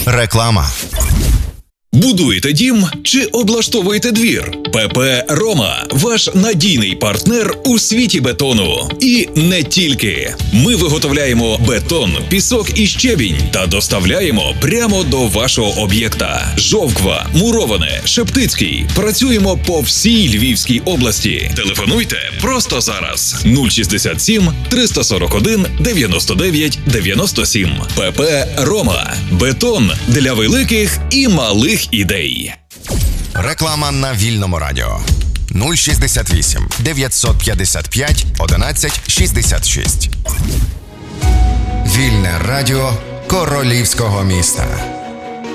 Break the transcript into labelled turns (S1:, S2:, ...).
S1: Реклама.
S2: Будуєте дім чи облаштовуєте двір? ПП «Рома» – ваш надійний партнер у світі бетону. І не тільки. Ми виготовляємо бетон, пісок і щебінь та доставляємо прямо до вашого об'єкта. Жовква, Муроване, Шептицький. Працюємо по всій Львівській області. Телефонуйте просто зараз. 067 341 99 97. ПП «Рома» – бетон для великих і малих ідей.
S1: Реклама на Вільному радіо. 068 955 11 66. Вільне радіо Королівського міста.